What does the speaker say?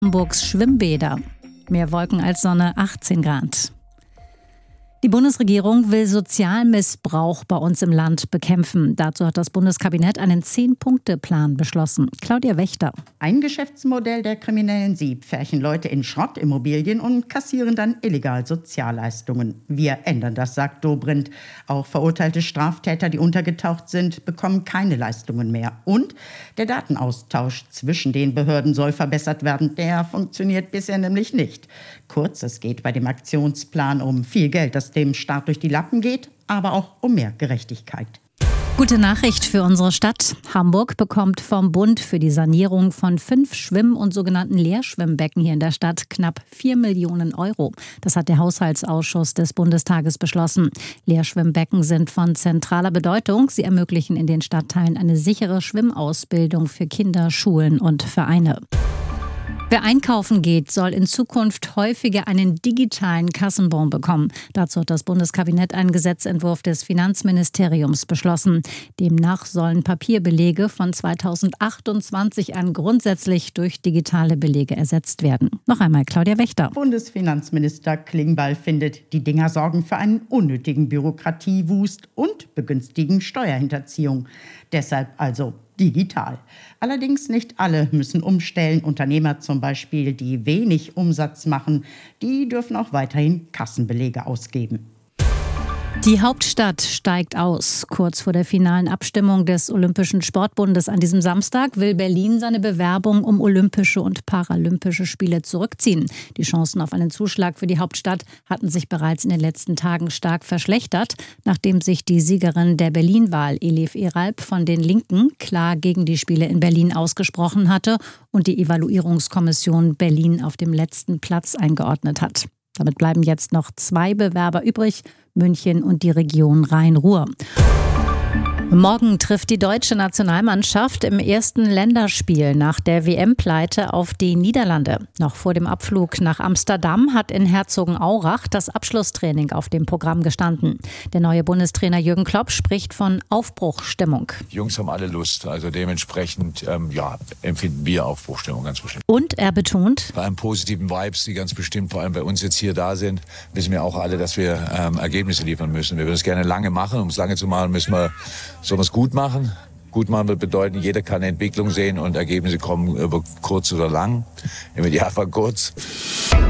Hamburgs Schwimmbäder. Mehr Wolken als Sonne, 18 Grad. Die Bundesregierung will Sozialmissbrauch bei uns im Land bekämpfen. Dazu hat das Bundeskabinett einen 10-Punkte-Plan beschlossen. Claudia Wächter. Ein Geschäftsmodell der Kriminellen. Sie pferchen Leute in Schrottimmobilien und kassieren dann illegal Sozialleistungen. Wir ändern das, sagt Dobrindt. Auch verurteilte Straftäter, die untergetaucht sind, bekommen keine Leistungen mehr. Und der Datenaustausch zwischen den Behörden soll verbessert werden. Der funktioniert bisher nämlich nicht. Kurz, es geht bei dem Aktionsplan um viel Geld, das dem Staat durch die Lappen geht, aber auch um mehr Gerechtigkeit. Gute Nachricht für unsere Stadt. Hamburg bekommt vom Bund für die Sanierung von 5 Schwimm- und sogenannten Leerschwimmbecken hier in der Stadt knapp 4 Millionen Euro. Das hat der Haushaltsausschuss des Bundestages beschlossen. Leerschwimmbecken sind von zentraler Bedeutung. Sie ermöglichen in den Stadtteilen eine sichere Schwimmausbildung für Kinder, Schulen und Vereine. Wer einkaufen geht, soll in Zukunft häufiger einen digitalen Kassenbon bekommen. Dazu hat das Bundeskabinett einen Gesetzentwurf des Finanzministeriums beschlossen. Demnach sollen Papierbelege von 2028 an grundsätzlich durch digitale Belege ersetzt werden. Noch einmal Claudia Wächter. Bundesfinanzminister Klingbeil findet, die Dinger sorgen für einen unnötigen Bürokratiewust und begünstigen Steuerhinterziehung. Deshalb also digital. Allerdings nicht alle müssen umstellen. Unternehmer zum Beispiel, die wenig Umsatz machen, die dürfen auch weiterhin Kassenbelege ausgeben. Die Hauptstadt steigt aus. Kurz vor der finalen Abstimmung des Olympischen Sportbundes an diesem Samstag will Berlin seine Bewerbung um Olympische und Paralympische Spiele zurückziehen. Die Chancen auf einen Zuschlag für die Hauptstadt hatten sich bereits in den letzten Tagen stark verschlechtert, nachdem sich die Siegerin der Berlin-Wahl, Elif Eralp von den Linken, klar gegen die Spiele in Berlin ausgesprochen hatte und die Evaluierungskommission Berlin auf dem letzten Platz eingeordnet hat. Damit bleiben jetzt noch 2 Bewerber übrig, München und die Region Rhein-Ruhr. Morgen trifft die deutsche Nationalmannschaft im ersten Länderspiel nach der WM-Pleite auf die Niederlande. Noch vor dem Abflug nach Amsterdam hat in Herzogenaurach das Abschlusstraining auf dem Programm gestanden. Der neue Bundestrainer Jürgen Klopp spricht von Aufbruchsstimmung. Die Jungs haben alle Lust, also dementsprechend empfinden wir Aufbruchsstimmung ganz bestimmt. Und er betont: Bei einem positiven Vibes, die ganz bestimmt vor allem bei uns jetzt hier da sind, wissen wir auch alle, dass wir Ergebnisse liefern müssen. Wir würden es gerne lange machen. Um es lange zu machen, müssen wir sowas gut machen. Gut machen wird bedeuten, jeder kann eine Entwicklung sehen und Ergebnisse kommen über kurz oder lang. Im Idealfall kurz.